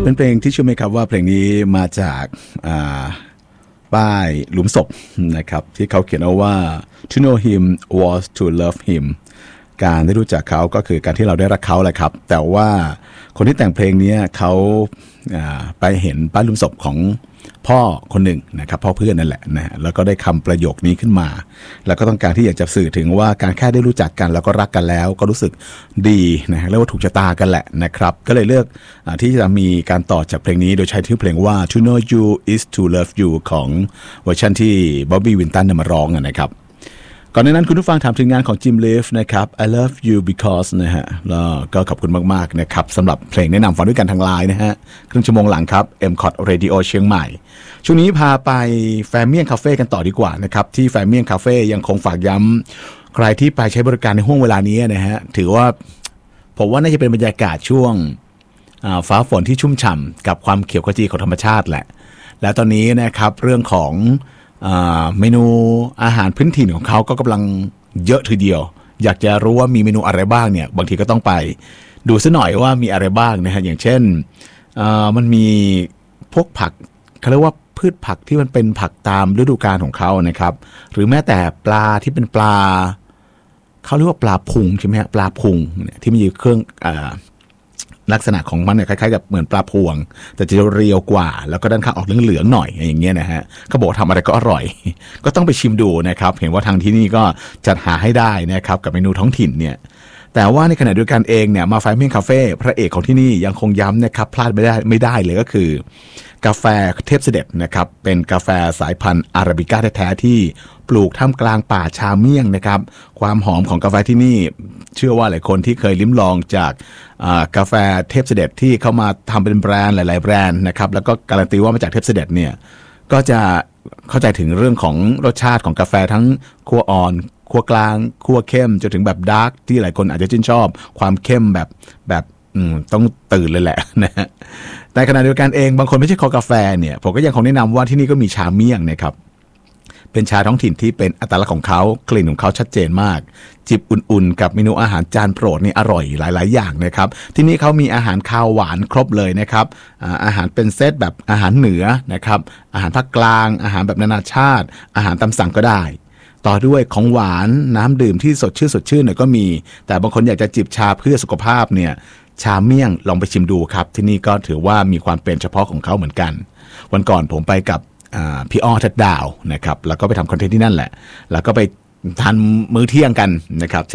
เป็นเพลงที่ชื่อไหมครับว่าเพลงนี้มาจากป้ายหลุมศพนะครับที่เขาเขียนเอาว่า to know him was to love him การได้รู้จักเขาก็คือการที่เราได้รักเขาแหละครับแต่ว่าคนที่แต่งเพลงนี้เขาไปเห็นป้ายหลุมศพของพ่อคนหนึ่งนะครับพ่อเพื่อนนั่นแหละนะแล้วก็ได้คำประโยคนี้ขึ้นมาแล้วก็ต้องการที่อยากจะสื่อถึงว่าการแค่ได้รู้จักกันแล้วก็รักกันแล้วก็รู้สึกดีนะเรียกว่าถูกชะตากันแหละนะครับก็เลยเลือกที่จะมีการต่อจากเพลงนี้โดยใช้ชื่อเพลงว่า To Know You Is To Love You ของเวอร์ชันที่บ๊อบบี้วินตันมาร้องนะครับก่อนหน้านั้นคุณผู้ฟังถามถึงงานของจิมลีฟนะครับ I love you because นะฮะแล้วก็ขอบคุณมากๆนะครับสำหรับเพลงแนะนำฟังด้วยกันทางไลน์นะฮะครึ่งชั่วโมงหลังครับ MCOT Radio เชียงใหม่ช่วงนี้พาไปแฟมเมียงคาเฟ่กันต่อดีกว่านะครับที่แฟมเมียงคาเฟ่ยังคงฝากย้ำใครที่ไปใช้บริการในห้วงเวลานี้นะฮะถือว่าผมว่าน่าจะเป็นบรรยากาศช่วงฟ้าฝนที่ชุ่มฉ่ำกับความเขียวขจีของธรรมชาติแหละแล้วตอนนี้นะครับเรื่องของเมนูอาหารพื้นถิ่นของเขาก็กำลังเยอะทีเดียวอยากจะรู้ว่ามีเมนูอะไรบ้างเนี่ยบางทีก็ต้องไปดูซะหน่อยว่ามีอะไรบ้างนะฮะอย่างเช่นมันมีพวกผักเขาเรียกว่าพืชผักที่มันเป็นผักตามฤดูกาลของเขานะครับหรือแม้แต่ปลาที่เป็นปลาเขาเรียกว่าปลาพุงใช่ไหมฮะปลาพุงเนี่ยที่มีเครื่องลักษณะของมันเนี่ยคล้ายๆกับเหมือนปลาพวงแต่จะเรียวกว่าแล้วก็ด้านข้างออกเหลืองๆหน่อยอย่างเงี้ยนะฮะเขาบอกทำอะไรก็อร่อยก็ต้องไปชิมดูนะครับเห็นว่าทางที่นี่ก็จัดหาให้ได้นะครับกับเมนูท้องถิ่นเนี่ยแต่ว่าในขณะเดียวกันเองเนี่ยมาไฟเมียงคาเฟ่พระเอกของที่นี่ยังคงย้ำนะครับพลาดไม่ได้เลยก็คือกาแฟเทพเสด็จนะครับเป็นกาแฟสายพันธุ์อาราบิก้าแท้ๆที่ปลูกท่ามกลางป่าชาเมี่ยงนะครับความหอมของกาแฟที่นี่เชื่อว่าหลายคนที่เคยลิ้มลองจากกาแฟเทพเสด็จที่เข้ามาทำเป็นแบรนด์หลายๆแบรนด์นะครับแล้วก็การันตีว่ามาจากเทพเสด็จเนี่ยก็จะเข้าใจถึงเรื่องของรสชาติของกาแฟทั้งคั่วอ่อนคั่วกลางคั่วเข้มจนถึงแบบดาร์กที่หลายคนอาจจะชื่นชอบความเข้มแบบต้องตื่นเลยแหละนะแต่ขณะเดียวกันเองบางคนไม่ใช่คอกาแฟเนี่ยผมก็ยังคงแนะนำว่าที่นี่ก็มีชาเมี่ยงนะครับเป็นชาท้องถิ่นที่เป็นอัตลักษณ์ของเขากลิ่นของเขาชัดเจนมากจิบอุ่นๆกับเมนูอาหารจานโปรดนี่อร่อยหลายๆอย่างนะครับที่นี่เขามีอาหารคาวหวานครบเลยนะครับอาหารเป็นเซตแบบอาหารเหนือนะครับอาหารภาคกลางอาหารแบบนานาชาติอาหารตามสั่งก็ได้ต่อด้วยของหวานน้ำดื่มที่สดชื่นหน่อยก็มีแต่บางคนอยากจะจิบชาเพื่อสุขภาพเนี่ยชาเมี่ยงลองไปชิมดูครับที่นี่ก็ถือว่ามีความเป็นเฉพาะของเขาเหมือนกันวันก่อนผมไปกับพี่อ้อทัดดาวนะครับแล้วก็ไปทำคอนเทนต์ที่นั่นแหละแล้วก็ไปทานมื้อเที่ยงกันนะครับ